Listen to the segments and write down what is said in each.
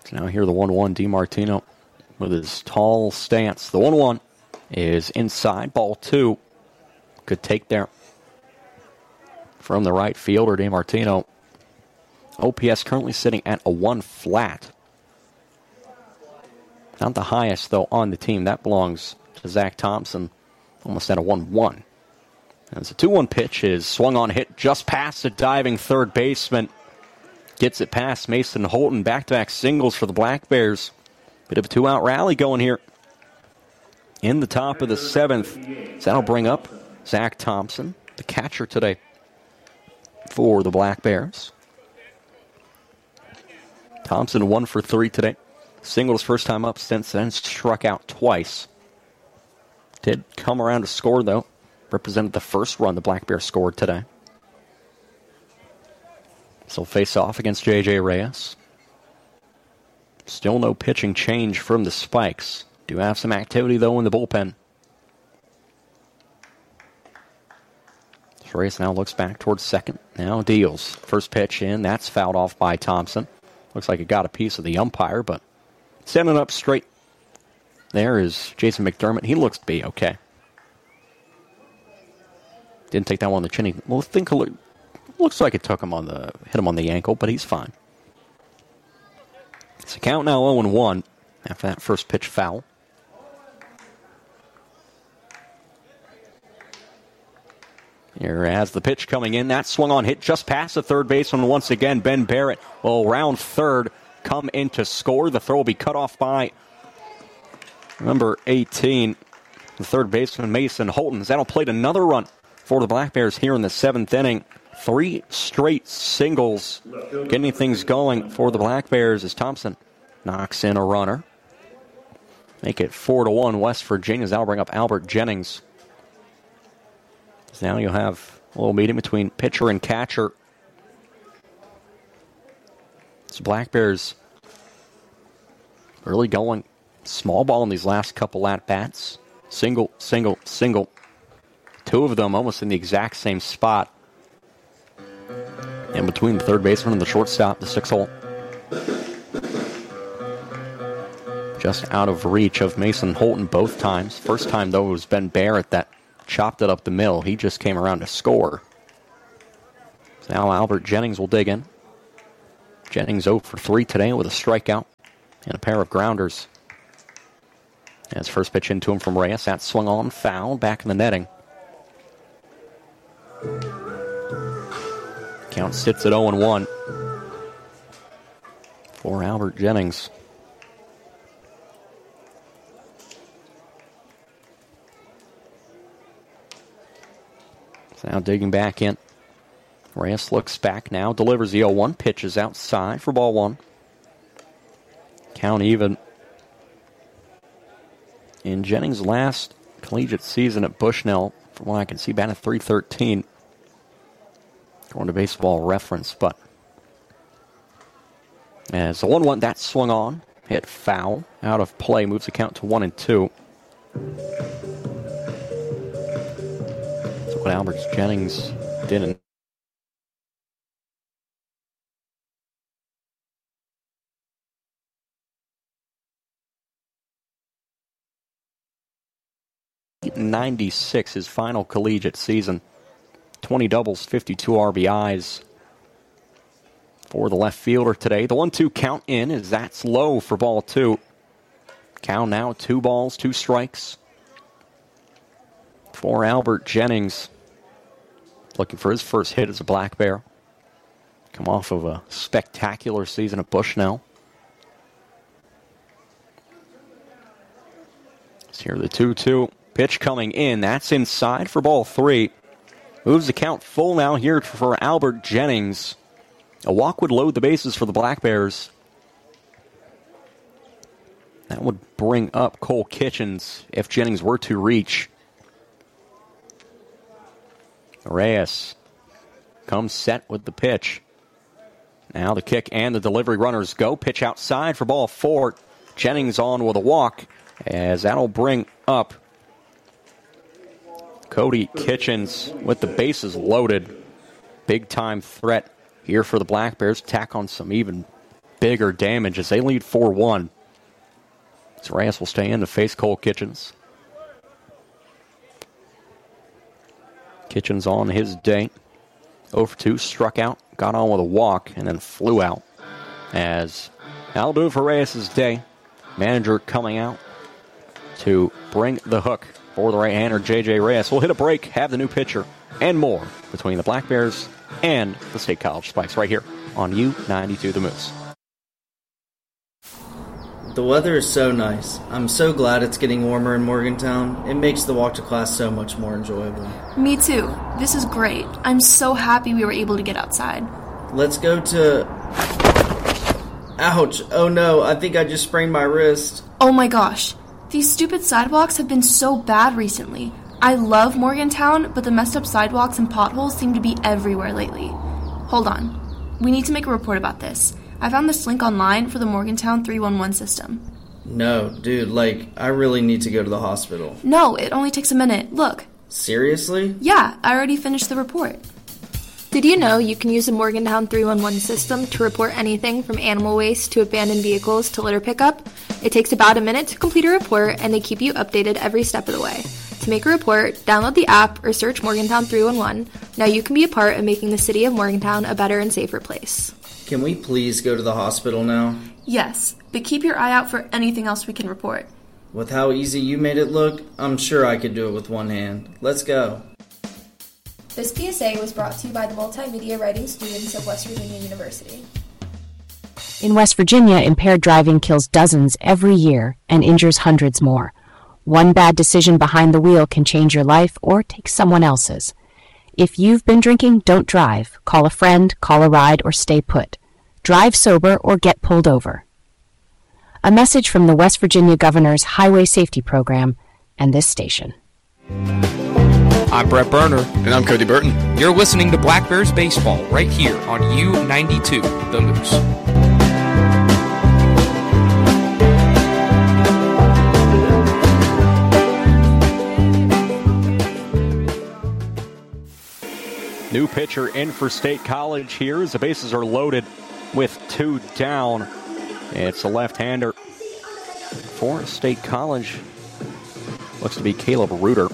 So now here the 1-1, DiMartino with his tall stance. The 1-1 is inside, ball 2. Good take there from the right fielder, DiMartino. OPS currently sitting at a 1 flat. Not the highest, though, on the team. That belongs to Zach Thompson, almost at a 1-1. As the 2-1 pitch is swung on, hit just past the diving third baseman. Gets it past Mason Holton. Back-to-back singles for the Black Bears. Bit of a 2-out rally going here in the top of the 7th. So that'll bring up Zach Thompson, the catcher today for the Black Bears. Thompson 1 for 3 today. Singled his first time up since then. Struck out twice. Did come around to score, though. Represented the first run the Black Bears scored today. So face off against J.J. Reyes. Still no pitching change from the Spikes. Do have some activity, though, in the bullpen. Reyes now looks back towards second. Now deals. First pitch in. That's fouled off by Thompson. Looks like it got a piece of the umpire, but setting it up straight. There is Jason McDermott. He looks to be okay. Didn't take that one on the chin. Well, looks like it took him hit him on the ankle, but he's fine. It's a count now 0-1 after that first pitch foul. Here as the pitch coming in, that swung on, hit just past the third baseman once again. Ben Barrett will round third, come in to score. The throw will be cut off by number 18, the third baseman, Mason Holton. That'll plate another run for the Black Bears here in the 7th inning. 3 straight singles, getting things going for the Black Bears as Thompson knocks in a runner. Make it 4-1 West Virginia. That'll bring up Albert Jennings. So now you'll have a little meeting between pitcher and catcher. So Black Bears really going small ball in these last couple at-bats. Single, single, single. 2 of them almost in the exact same spot. And between the third baseman and the shortstop, the 6-hole. Just out of reach of Mason Holton both times. First time, though, it was Ben Barrett that chopped it up the middle. He just came around to score. So now Albert Jennings will dig in. Jennings 0 for 3 today with a strikeout and a pair of grounders. As first pitch into him from Reyes. That swung on, foul, back in the netting. Count sits at 0-1 for Albert Jennings. So now digging back in. Reyes looks back now, delivers the 0-1, pitches outside for ball 1. Count even. In Jennings' last collegiate season at Bushnell, from what I can see, batted .313. Going to Baseball Reference, but as the 1-1, that swung on, hit foul, out of play, moves the count to 1-2. That's what Albert Jennings did in '96, his final collegiate season. 20 doubles, 52 RBIs for the left fielder today. The 1-2 count in as that's low for ball 2. Count now 2 balls, 2 strikes for Albert Jennings. Looking for his first hit as a Black Bear. Come off of a spectacular season at Bushnell. Let's hear the 2-2 pitch coming in. That's inside for ball 3. Moves the count full now here for Albert Jennings. A walk would load the bases for the Black Bears. That would bring up Cole Kitchens if Jennings were to reach. Reyes comes set with the pitch. Now the kick and the delivery runners go. Pitch outside for ball 4. Jennings on with a walk as that'll bring up Cody Kitchens with the bases loaded. Big time threat here for the Black Bears. Tack on some even bigger damage as they lead 4-1. So Reyes will stay in to face Cole Kitchens. Kitchens on his day. 0-for-2, struck out, got on with a walk, and then flew out. As that'll do it for Reyes' day. Manager coming out to bring the hook for the right-hander, J.J. Reyes. We'll hit a break, have the new pitcher, and more between the Black Bears and the State College Spikes right here on U92 The Moose. The weather is so nice. I'm so glad it's getting warmer in Morgantown. It makes the walk to class so much more enjoyable. Me too. This is great. I'm so happy we were able to get outside. Let's go to... Ouch! Oh no, I think I just sprained my wrist. Oh my gosh. These stupid sidewalks have been so bad recently. I love Morgantown, but the messed up sidewalks and potholes seem to be everywhere lately. Hold on. We need to make a report about this. I found this link online for the Morgantown 311 system. No, dude, I really need to go to the hospital. No, it only takes a minute. Look. Seriously? Yeah, I already finished the report. Did you know you can use the Morgantown 311 system to report anything from animal waste to abandoned vehicles to litter pickup? It takes about a minute to complete a report, and they keep you updated every step of the way. To make a report, download the app or search Morgantown 311. Now you can be a part of making the city of Morgantown a better and safer place. Can we please go to the hospital now? Yes, but keep your eye out for anything else we can report. With how easy you made it look, I'm sure I could do it with one hand. Let's go. This PSA was brought to you by the multimedia writing students of West Virginia University. In West Virginia, impaired driving kills dozens every year and injures hundreds more. One bad decision behind the wheel can change your life or take someone else's. If you've been drinking, don't drive. Call a friend, call a ride, or stay put. Drive sober or get pulled over. A message from the West Virginia Governor's Highway Safety Program and this station. I'm Brett Berner. And I'm Cody Burton. You're listening to Black Bears Baseball right here on U92 The Moose. New pitcher in for State College here as the bases are loaded with 2 down. It's a left-hander for State College. Looks to be Caleb Reuter.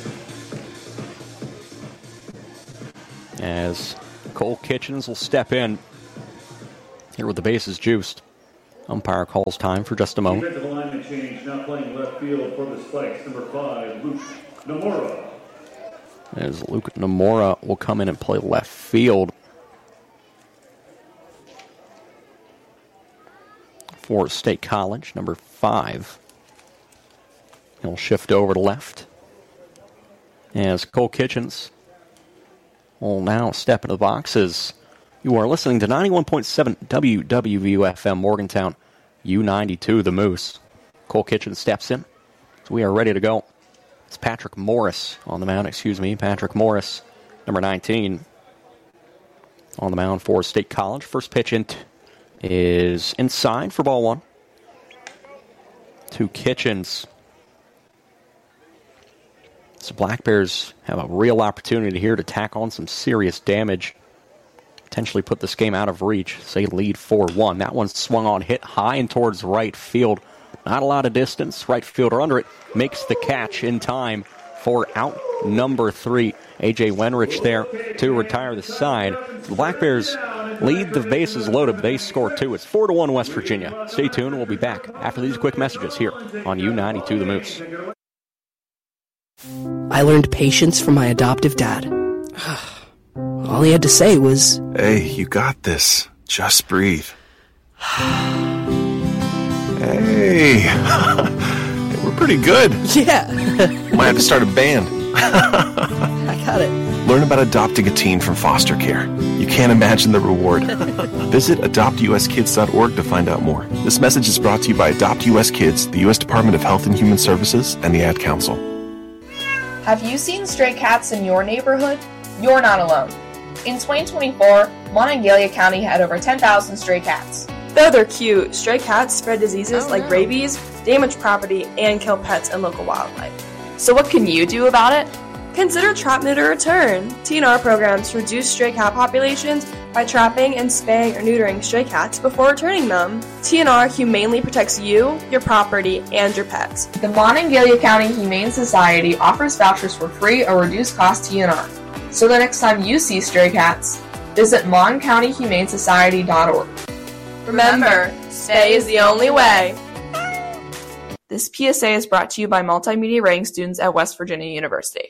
As Cole Kitchens will step in here with the bases juiced. Umpire calls time for just a moment. Defensive alignment change, now playing left field for the Spikes, number 5, Luke Nomura. As Luke Nomura will come in and play left field for State College, number 5. He'll shift over to left. As Cole Kitchens will now step into the boxes. You are listening to 91.7 WWVU-FM Morgantown, U92 The Moose. Cole Kitchens steps in. So we are ready to go. It's Patrick Morris on the mound, Patrick Morris, number 19, on the mound for State College. First pitch is inside for ball 1. To Kitchens. So Black Bears have a real opportunity here to tack on some serious damage. Potentially put this game out of reach. Say lead 4-1. That one swung on, hit high and towards right field. Not a lot of distance. Right fielder under it makes the catch in time for out number 3. A.J. Wenrich there to retire the side. The Black Bears lead the bases loaded. They score 2. It's 4-1 West Virginia. Stay tuned. We'll be back after these quick messages here on U92 The Moose. I learned patience from my adoptive dad. All he had to say was, "Hey, you got this. Just breathe." Hey, we're pretty good. Yeah. Might have to start a band. I got it. Learn about adopting a teen from foster care. You can't imagine the reward. Visit adoptuskids.org to find out more. This message is brought to you by Adopt US Kids, the U.S. Department of Health and Human Services, and the Ad Council. Have you seen stray cats in your neighborhood? You're not alone. In 2024, Monongalia County had over 10,000 stray cats. Though they're cute, stray cats spread diseases like rabies, damage property, and kill pets and local wildlife. So what can you do about it? Consider Trap Neuter Return. TNR programs reduce stray cat populations by trapping and spaying or neutering stray cats before returning them. TNR humanely protects you, your property, and your pets. The Monongalia County Humane Society offers vouchers for free or reduced cost TNR. So the next time you see stray cats, visit moncountyhumanesociety.org. Remember, stay is the only way. This PSA is brought to you by multimedia writing students at West Virginia University.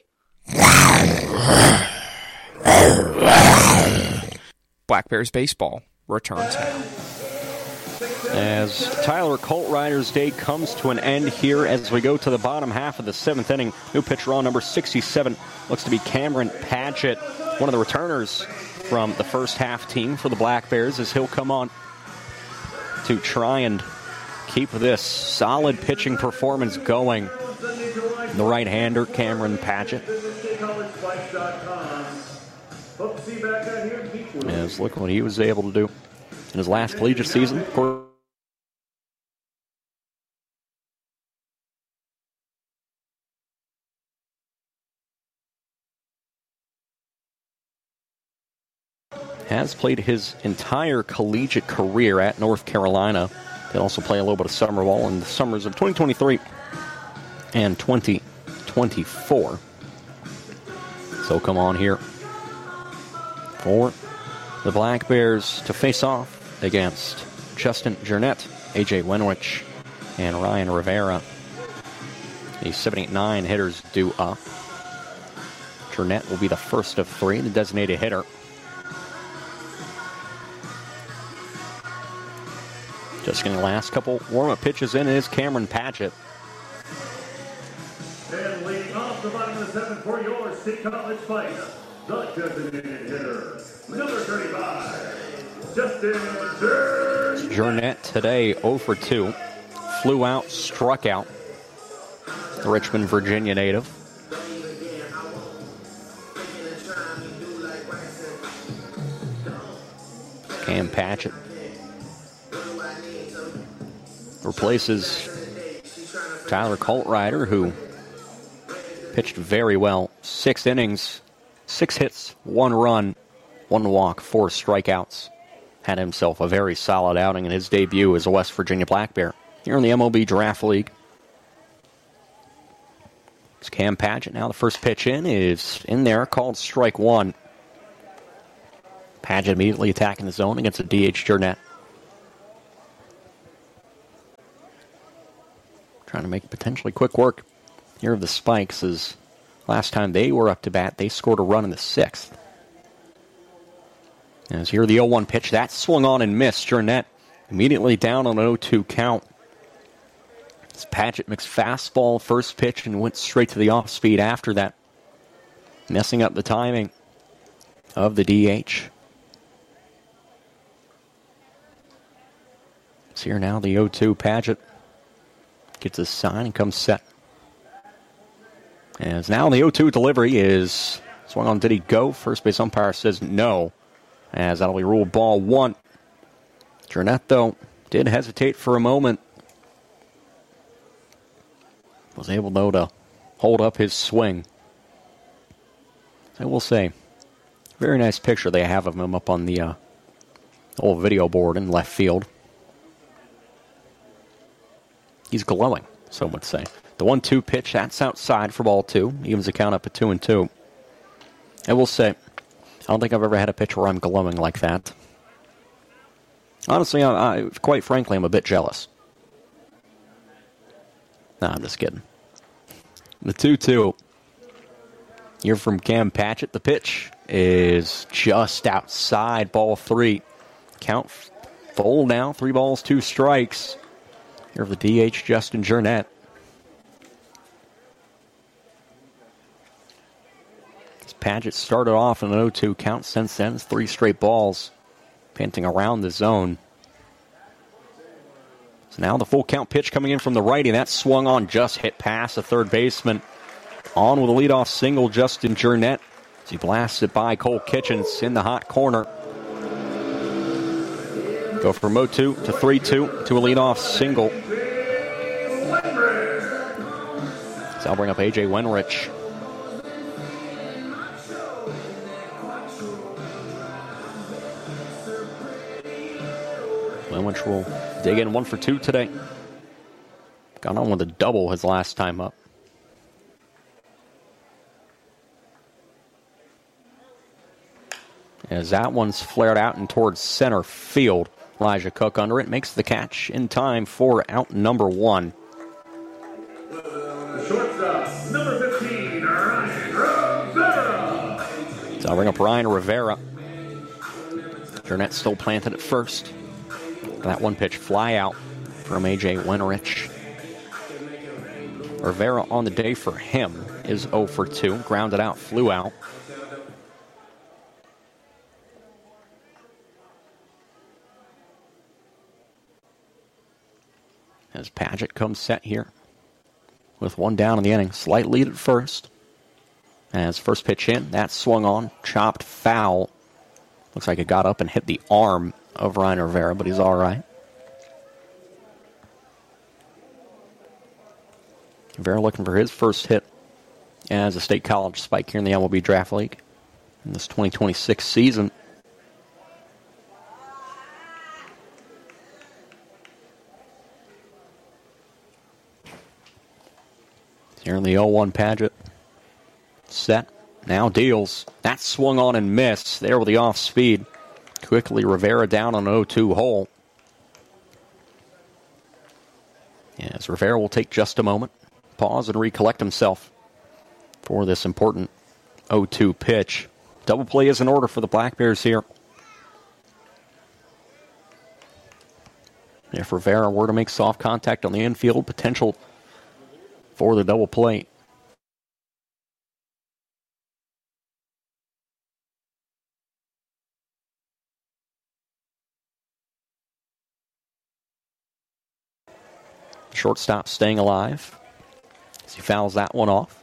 Black Bears baseball returns now. As Tyler Coltrider's day comes to an end here as we go to the bottom half of the 7th inning. New pitcher on number 67 looks to be Cameron Padgett, one of the returners from the first half team for the Black Bears, as he'll come on to try and keep this solid pitching performance going. The right-hander, Cameron Padgett. As look what he was able to do in his last collegiate season. Of course, has played his entire collegiate career at North Carolina. Did also play a little bit of summer ball in the summers of 2023 and 2024. So come on here for the Black Bears to face off against Justin Jernett, A.J. Wenrich, and Ryan Rivera. The 7-8-9 hitters due up. Jernett will be the first of three, the designated hitter. Just getting the last couple warm-up pitches in is Cameron Padgett. And leading off the bottom of the 7th for your State College fight, the designated hitter, number 35, Justin Jernett. Jernett today 0 for 2. Flew out, struck out. The Richmond, Virginia native. Cam Padgett replaces Tyler Coltrider, who pitched very well. 6 innings, 6 hits, 1 run, 1 walk, 4 strikeouts. Had himself a very solid outing in his debut as a West Virginia Black Bear here in the MLB Draft League. It's Cam Padgett. Now the first pitch in is in there, called strike 1. Padgett immediately attacking the zone against a DH Jernett. Trying to make potentially quick work here of the Spikes, as last time they were up to bat, they scored a run in the 6th. As here the 0-1 pitch, that swung on and missed. Jernett immediately down on an 0-2 count. As Padgett mixed fastball first pitch and went straight to the off speed after that, messing up the timing of the DH. So here now the 0-2 Padgett gets his sign and comes set. As now the 0-2 delivery is swung on. Did he go? First base umpire says no, as that'll be ruled ball 1. Jernett, though, did hesitate for a moment. Was able, though, to hold up his swing. I will say, very nice picture they have of him up on the old video board in left field. He's glowing, some would say. The 1-2 pitch, that's outside for ball 2. Evens the count up at 2-2. I will say, I don't think I've ever had a pitch where I'm glowing like that. Honestly, quite frankly, I'm a bit jealous. Nah, I'm just kidding. The 2-2. Here from Cam Padgett. The pitch is just outside, ball 3. Count full now, 3 balls, 2 strikes. Here of the DH, Justin Jernett. Padgett started off in an 0-2 count. Since then, it's 3 straight balls, panting around the zone. So now the full count pitch coming in from the righty. That swung on, just hit past the third baseman. On with a leadoff single, Justin Jernett, as he blasts it by Cole Kitchens in the hot corner. Go from 0-2 to 3-2 to a leadoff single. So I'll bring up A.J. Wenrich. Winwich will dig in 1 for 2 today. Got on with a double his last time up. As that one's flared out and towards center field. Elijah Cook under it, makes the catch in time for out number 1. The shortstop, number 15, Ryan Rivera. So I'll bring up Ryan Rivera. Jurnett still planted at first. That one pitch fly out from A.J. Winrich. Rivera on the day for him is 0 for 2. Grounded out, flew out. As Padgett comes set here with 1 down in the inning. Slight lead at first. As first pitch in, that swung on, chopped foul. Looks like it got up and hit the arm of Ryan Rivera, but he's all right. Rivera looking for his first hit as a State College Spike here in the MLB Draft League in this 2026 season. Here in the 0-1 Padgett. Set. Now deals. That swung on and missed. There with the off speed. Quickly Rivera down on an 0-2 hole. Yes, Rivera will take just a moment. Pause and recollect himself for this important 0-2 pitch. Double play is in order for the Black Bears here. If Rivera were to make soft contact on the infield, potential for the double play. Shortstop staying alive as he fouls that one off.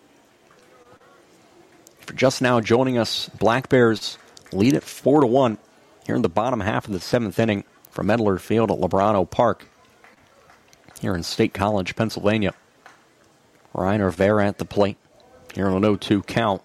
If you're just now joining us, Black Bears lead it 4-1 here in the bottom half of the 7th inning from Medler Field at Lebrano Park here in State College, Pennsylvania. Ryan Rivera at the plate here on an 0-2 count.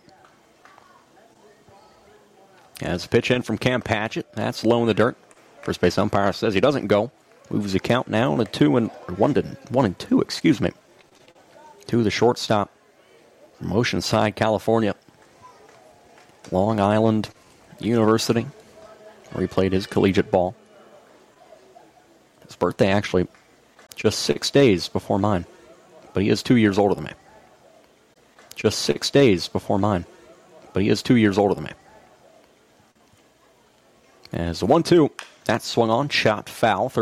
As a pitch in from Cam Padgett, that's low in the dirt. First base umpire says he doesn't go. Moves the count now to 1-2, excuse me. To the shortstop from Oceanside, California. Long Island University, where he played his collegiate ball. His birthday actually just 6 days before mine. But he is 2 years older than me. Just 6 days before mine. But he is 2 years older than me. As the 1-2, that swung on, chopped foul.